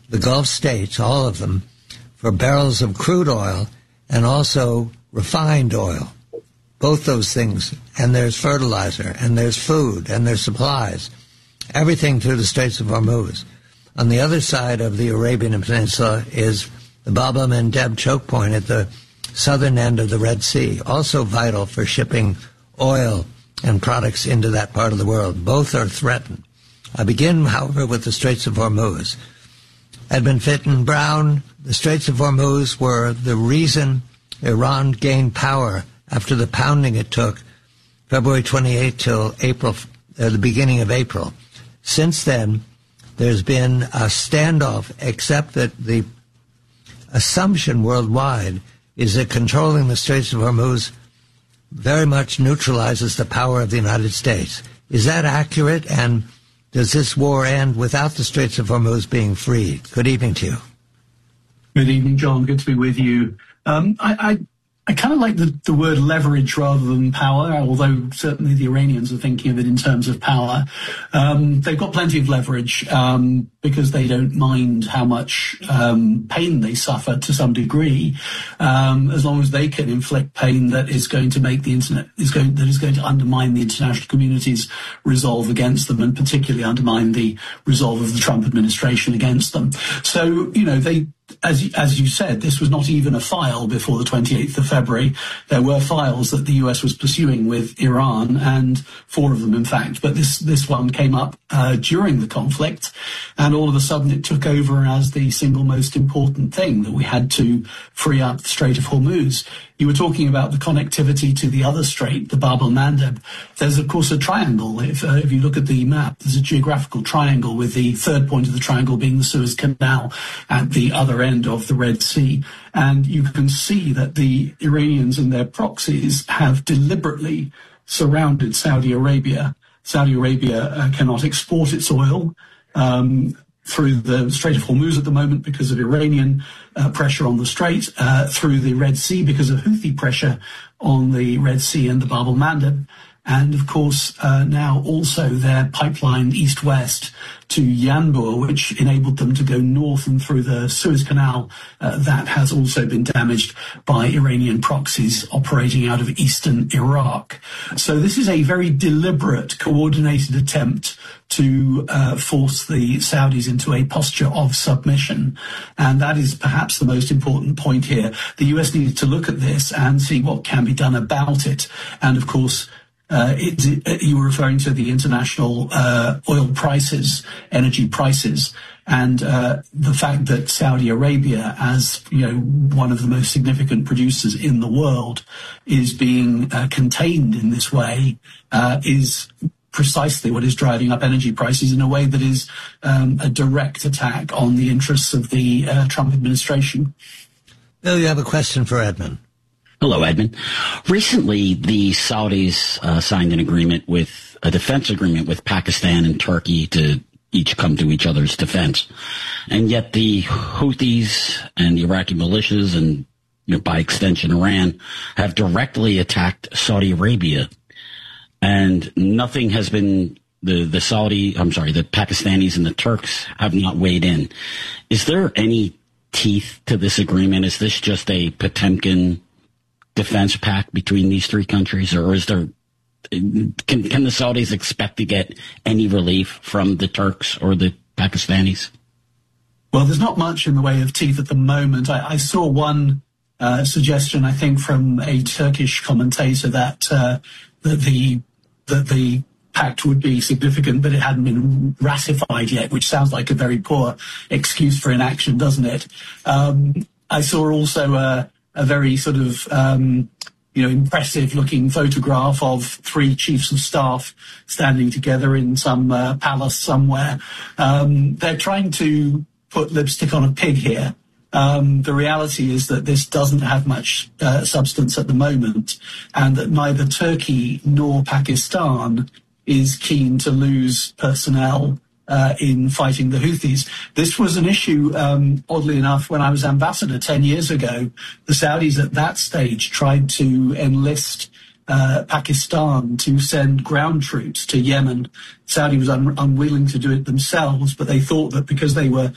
the Gulf states, all of them, for barrels of crude oil and also refined oil. Both those things. And there's fertilizer, and there's food, and there's supplies. Everything through the Straits of Hormuz. On the other side of the Arabian Peninsula is the Bab el-Mandeb choke point at the southern end of the Red Sea, also vital for shipping oil and products into that part of the world. Both are threatened. I begin, however, with the Straits of Hormuz. Edmund Fitton Brown, the Straits of Hormuz were the reason Iran gained power after the pounding it took February 28 till April, the beginning of April. Since then, there's been a standoff, except that the assumption worldwide is that controlling the Straits of Hormuz very much neutralizes the power of the United States. Is that accurate? And does this war end without the Straits of Hormuz being freed? Good evening to you. Good evening, John. Good to be with you. I kind of like the word leverage rather than power, although certainly the Iranians are thinking of it in terms of power. They've got plenty of leverage because they don't mind how much pain they suffer to some degree, as long as they can inflict pain that is going to make that is going to undermine the international community's resolve against them, and particularly undermine the resolve of the Trump administration against them. So, as you said, this was not even a file before the 28th of February. There were files that the US was pursuing with Iran, and 4 of them, in fact. But this one came up during the conflict, and all of a sudden it took over as the single most important thing, that we had to free up the Strait of Hormuz. You were talking about the connectivity to the other strait, the Bab el-Mandeb. There's, of course, a triangle. If you look at the map, there's a geographical triangle with the third point of the triangle being the Suez Canal at the other end of the Red Sea. And you can see that the Iranians and their proxies have deliberately surrounded Saudi Arabia. Saudi Arabia cannot export its oil through the Strait of Hormuz at the moment because of Iranian pressure on the strait, through the Red Sea because of Houthi pressure on the Red Sea and the Bab el-Mandeb, and of course now also their pipeline east-west to Yanbu, which enabled them to go north and through the Suez Canal, that has also been damaged by Iranian proxies operating out of eastern Iraq. So this is a very deliberate, coordinated attempt to force the Saudis into a posture of submission. And that is perhaps the most important point here. The US needed to look at this and see what can be done about it. And of course, you were referring to the international oil prices, energy prices, and the fact that Saudi Arabia, as one of the most significant producers in the world, is being contained in this way, is precisely what is driving up energy prices in a way that is a direct attack on the interests of the Trump administration. Bill, you have a question for Edmund. Hello, Edmund. Recently, the Saudis signed a defense agreement with Pakistan and Turkey to each come to each other's defense. And yet the Houthis and the Iraqi militias and, by extension, Iran have directly attacked Saudi Arabia. And nothing has been, the Pakistanis and the Turks have not weighed in. Is there any teeth to this agreement? Is this just a Potemkin defense pact between these 3 countries, or is there, can the Saudis expect to get any relief from the Turks or the Pakistanis? Well, there's not much in the way of teeth at the moment. I saw one suggestion, I think, from a Turkish commentator that the pact would be significant, but it hadn't been ratified yet, which sounds like a very poor excuse for inaction, doesn't it? I saw also a very sort of, impressive-looking photograph of 3 chiefs of staff standing together in some palace somewhere. They're trying to put lipstick on a pig here. The reality is that this doesn't have much substance at the moment, and that neither Turkey nor Pakistan is keen to lose personnel in fighting the Houthis. This was an issue, oddly enough, when I was ambassador 10 years ago. The Saudis at that stage tried to enlist Pakistan to send ground troops to Yemen. Saudi was unwilling to do it themselves, but they thought that because they were